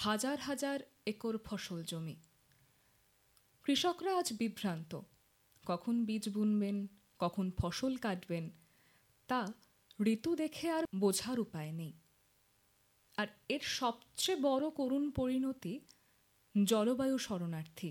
হাজার হাজার একর ফসল জমি। কৃষকরা আজ বিভ্রান্ত, কখন বীজ বুনবেন, কখন ফসল কাটবেন তা ঋতু দেখে আর বোঝার উপায় নেই। আর এর সবচেয়ে বড় করুণ পরিণতি জলবায়ু শরণার্থী।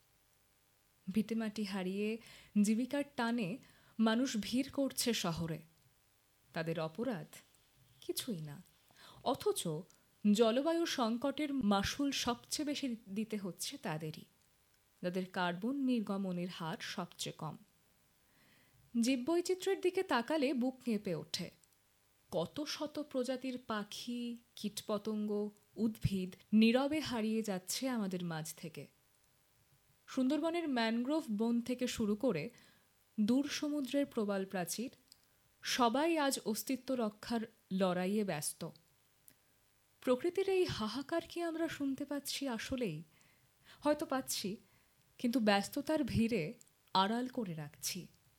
ভিটেমাটি হারিয়ে জীবিকার টানে মানুষ ভিড় করছে শহরে। তাদের অপরাধ কিছুই না, অথচ জলবায়ু সংকটের মাশুল সবচেয়ে বেশি দিতে হচ্ছে তাদেরই, যাদের কার্বন নির্গমনের হার সবচেয়ে কম। জীববৈচিত্র্যের দিকে তাকালে বুক কেঁপে ওঠে। কত শত প্রজাতির পাখি, কীটপতঙ্গ, উদ্ভিদ নীরবে হারিয়ে যাচ্ছে আমাদের মাঝ থেকে। সুন্দরবনের ম্যানগ্রোভ বন থেকে শুরু করে দূর সমুদ্রের প্রবাল প্রাচীর, সবাই আজ অস্তিত্ব রক্ষার লড়াইয়ে ব্যস্ত। প্রকৃতির এই হাহাকার কি আমরা শুনতে পাচ্ছি আসলেই? হয়তো পাচ্ছি, কিন্তু ব্যস্ততার ভিড়ে আড়াল করে রাখছি।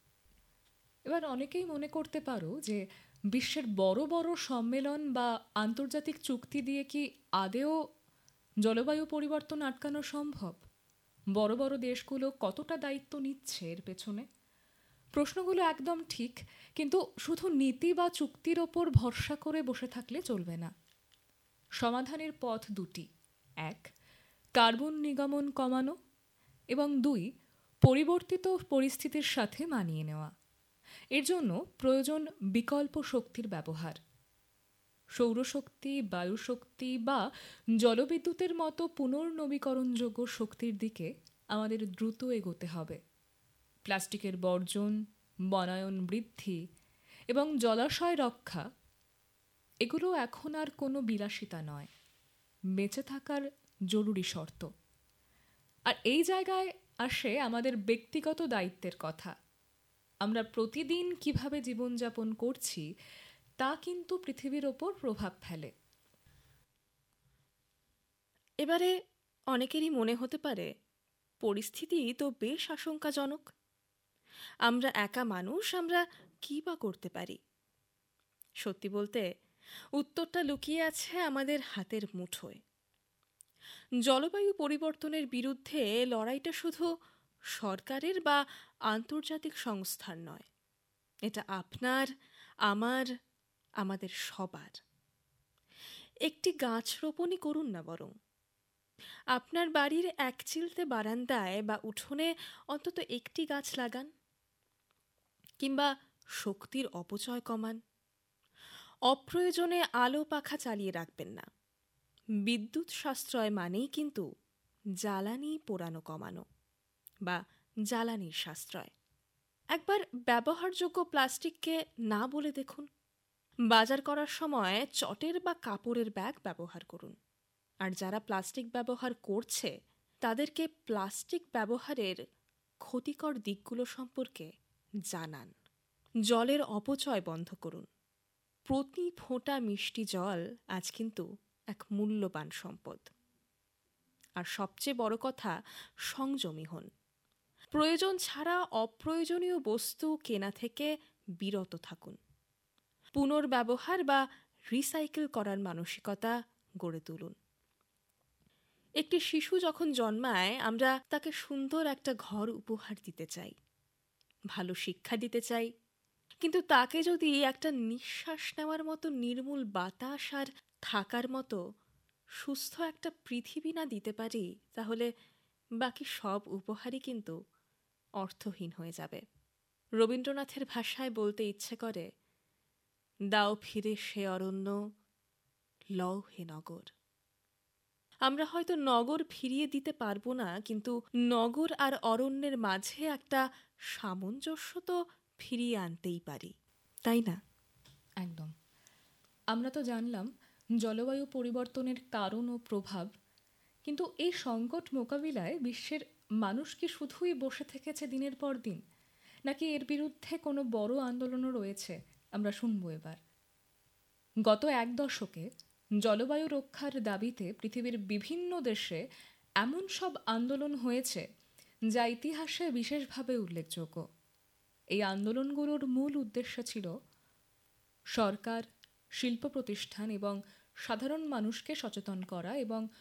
এবার অনেকেই মনে করতে পারো যে বিশ্বের বড় বড় সম্মেলন বা আন্তর্জাতিক চুক্তি দিয়ে কি আদেও জলবায়ু পরিবর্তন আটকানো সম্ভব? বড় বড় দেশগুলো কতটা দায়িত্ব নিচ্ছে এর পেছনে? প্রশ্নগুলো একদম ঠিক, কিন্তু শুধু নীতি বা চুক্তির ওপর ভরসা করে বসে থাকলে চলবে না। সমাধানের পথ দুটি: এক, কার্বন নির্গমন কমানো, এবং দুই, পরিবর্তিত পরিস্থিতির সাথে মানিয়ে নেওয়া। এর জন্য প্রয়োজন বিকল্প শক্তির ব্যবহার। সৌরশক্তি, বায়ুশক্তি বা জলবিদ্যুতের মতো পুনর্নবীকরণযোগ্য শক্তির দিকে আমাদের দ্রুত এগোতে হবে। প্লাস্টিকের বর্জন, বনায়ন বৃদ্ধি এবং জলাশয় রক্ষা, এগুলো এখন আর কোনো বিলাসিতা নয়, বেঁচে থাকার জরুরি শর্ত। আর এই জায়গায় আসে আমাদের ব্যক্তিগত দায়িত্বের কথা। আমরা প্রতিদিন কিভাবে জীবনযাপন করছি তা কিন্তু পৃথিবীর ওপর প্রভাব ফেলে। এবারে অনেকেরই মনে হতে পারে পরিস্থিতি তো বেশ আশঙ্কাজনক। আমরা একা মানুষ, আমরা কী বা করতে পারি? সত্যি বলতে উত্তরটা লুকিয়ে আছে আমাদের হাতের মুঠোয়। জলবায়ু পরিবর্তনের বিরুদ্ধে লড়াইটা শুধু সরকারের বা আন্তর্জাতিক সংস্থার নয়, এটা আপনার, আমার, আমাদের সবার। একটি গাছ রোপণই করুন না, বরং আপনার বাড়ির একচিলতে বারান্দায় বা উঠোনে অন্তত একটি গাছ লাগান, কিংবা শক্তির অপচয় কমান। অপ্রয়োজনে আলো পাখা চালিয়ে রাখবেন না। বিদ্যুৎ সাশ্রয় মানেই কিন্তু জ্বালানি পোড়ানো কমানো বা জ্বালানির সাশ্রয়। একবার ব্যবহারযোগ্য প্লাস্টিককে না বলে দেখুন। বাজার করার সময় চটের বা কাপড়ের ব্যাগ ব্যবহার করুন। আর যারা প্লাস্টিক ব্যবহার করছে তাদেরকে প্লাস্টিক ব্যবহারের ক্ষতিকর দিকগুলো সম্পর্কে জানান। জলের অপচয় বন্ধ করুন। প্রতি ফোঁটা মিষ্টি জল আজ কিন্তু এক মূল্যবান সম্পদ। আর সবচেয়ে বড় কথা, সংযমী হন। প্রয়োজন ছাড়া অপ্রয়োজনীয় বস্তু কেনা থেকে বিরত থাকুন। পুনর্ব্যবহার বা রিসাইকেল করার মানসিকতা গড়ে তুলুন। একটি শিশু যখন জন্মায়, আমরা তাকে সুন্দর একটা ঘর উপহার দিতে চাই, ভালো শিক্ষা দিতে চাই, কিন্তু তাকে যদি একটা নিঃশ্বাস নেওয়ার মতো নির্মূল বাতাস আর থাকার মতো সুস্থ একটা পৃথিবী না দিতে পারি, তাহলে বাকি সব উপহারই কিন্তু অর্থহীন হয়ে যাবে। রবীন্দ্রনাথের ভাষায় বলতে ইচ্ছে করে, দাও ফিরে সে অরণ্য, লও হে নগর। আমরা হয়তো নগর ফিরিয়ে দিতে পারবো না, কিন্তু নগর আর অরণ্যের মাঝে একটা সামঞ্জস্য তো ফিরিয়ে আনতেই পারি, তাই না? একদম। আমরা তো জানলাম জলবায়ু পরিবর্তনের কারণ ও প্রভাব, কিন্তু এই সংকট মোকাবিলায় বিশ্বের মানুষ কি শুধুই বসে থেকেছে দিনের পর দিন, নাকি এর বিরুদ্ধে কোনো বড় আন্দোলনও রয়েছে? আমরা শুনবো এবার। গত এক দশকে জলবায়ু রক্ষার দাবিতে পৃথিবীর বিভিন্ন দেশে এমন সব আন্দোলন হয়েছে যা ইতিহাসে বিশেষভাবে উল্লেখযোগ্য। এই আন্দোলনগুলোর মূল উদ্দেশ্য ছিল সরকার, শিল্প প্রতিষ্ঠান এবং সাধারণ মানুষকে সচেতন করা এবং